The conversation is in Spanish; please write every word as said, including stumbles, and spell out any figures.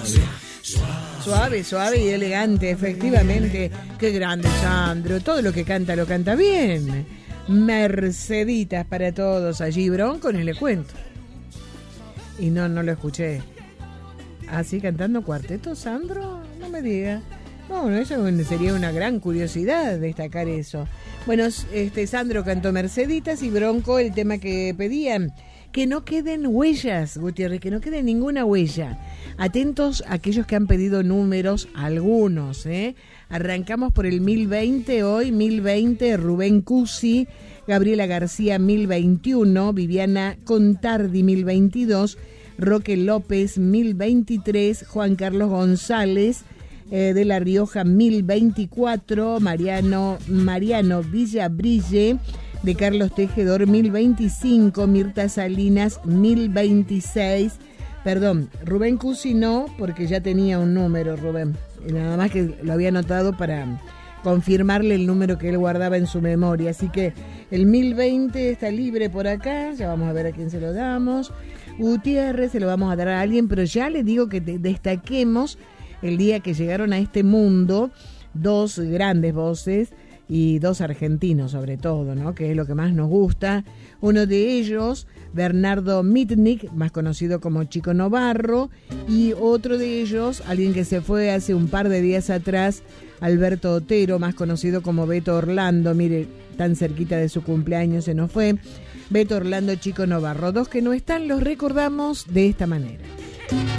Suave, suave y elegante, efectivamente. Qué grande, Sandro. Todo lo que canta lo canta bien. Merceditas para todos allí, Bronco, ni le cuento. Y no, no lo escuché. ¿Así cantando cuarteto, Sandro? No me diga. No, eso sería una gran curiosidad destacar eso. Bueno, este Sandro cantó Merceditas y Bronco el tema que pedían. Que no queden huellas, Gutiérrez, que no quede ninguna huella. Atentos a aquellos que han pedido números, algunos, ¿eh? Arrancamos por el mil veinte, hoy mil veinte, Rubén Cusi, Gabriela García mil veintiuno, Viviana Contardi mil veintidós, Roque López mil veintitrés, Juan Carlos González eh, de La Rioja mil veinticuatro, Mariano, Mariano Villabrille de Carlos Tejedor mil veinticinco, Mirta Salinas mil veintiséis, perdón, Rubén Cusi no, porque ya tenía un número, Rubén, y nada más que lo había anotado para confirmarle el número que él guardaba en su memoria, así que el mil veinte está libre por acá, ya vamos a ver a quién se lo damos. Gutiérrez se lo vamos a dar a alguien, pero ya le digo que destaquemos el día que llegaron a este mundo dos grandes voces y dos argentinos sobre todo, ¿no? Que es lo que más nos gusta. Uno de ellos, Bernardo Mitnick, más conocido como Chico Novarro, y otro de ellos, alguien que se fue hace un par de días atrás, Alberto Otero, más conocido como Beto Orlando. Mire, tan cerquita de su cumpleaños se nos fue. Beto Orlando, Chico Novarro. Dos que no están, los recordamos de esta manera.